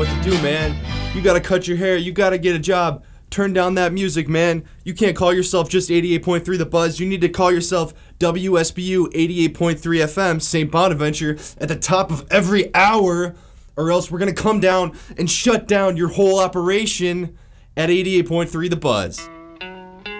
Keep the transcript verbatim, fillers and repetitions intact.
what to do, man. You gotta cut your hair. You gotta get a job. Turn down that music, man. You can't call yourself just eighty-eight point three The Buzz. You need to call yourself W S B U eighty-eight point three F M, Saint Bonaventure, at the top of every hour, or else we're gonna come down and shut down your whole operation at eighty-eight point three The Buzz.